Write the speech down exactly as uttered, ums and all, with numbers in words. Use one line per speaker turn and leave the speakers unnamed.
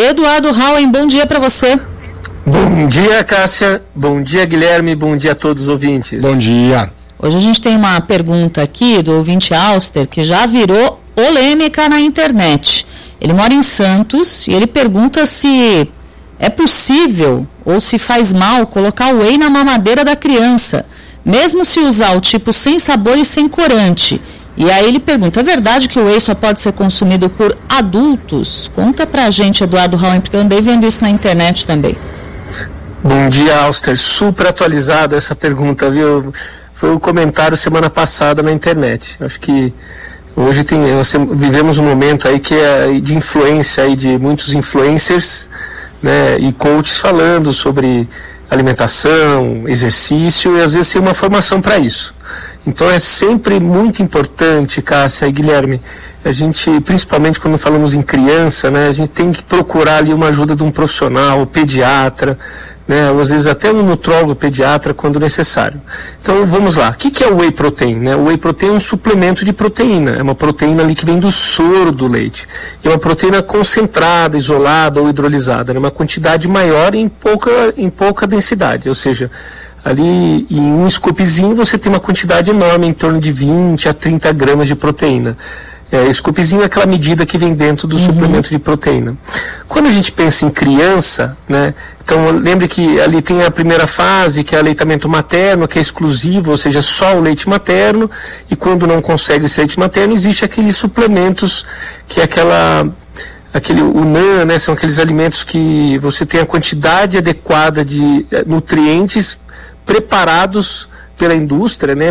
Eduardo Hauen, bom dia para você.
Bom dia, Cássia. Bom dia, Guilherme. Bom dia a todos os ouvintes.
Bom dia.
Hoje a gente tem uma pergunta aqui do ouvinte Auster, que já virou polêmica na internet. Ele mora em Santos e ele pergunta se é possível ou se faz mal colocar whey na mamadeira da criança, mesmo se usar o tipo sem sabor e sem corante. E aí ele pergunta, é verdade que o whey só pode ser consumido por adultos? Conta pra gente, Eduardo Hauen, porque eu andei vendo isso na internet também.
Bom dia, Auster. Super atualizada essa pergunta, viu? Foi o comentário semana passada na internet. Acho que hoje tem, nós vivemos um momento aí que é de influência aí de muitos influencers, né, e coaches falando sobre alimentação, exercício, e às vezes tem uma formação para isso. Então é sempre muito importante, Cássia e Guilherme, a gente, principalmente quando falamos em criança, né, a gente tem que procurar ali uma ajuda de um profissional, um pediatra, né, às vezes até um nutrólogo pediatra quando necessário. Então vamos lá, o que, que é o whey protein? Né? O whey protein é um suplemento de proteína, é uma proteína ali que vem do soro do leite, é uma proteína concentrada, isolada ou hidrolisada, né? Uma quantidade maior em pouca, em pouca densidade, ou seja, ali em um scoopzinho você tem uma quantidade enorme, em torno de vinte a trinta gramas de proteína. É, scoopzinho é aquela medida que vem dentro do uhum. suplemento de proteína. Quando a gente pensa em criança, né, então lembre que ali tem a primeira fase, que é aleitamento materno, que é exclusivo, ou seja, só o leite materno, e quando não consegue esse leite materno, existe aqueles suplementos, que é aquela... aquele U N A, né, são aqueles alimentos que você tem a quantidade adequada de nutrientes preparados pela indústria, né,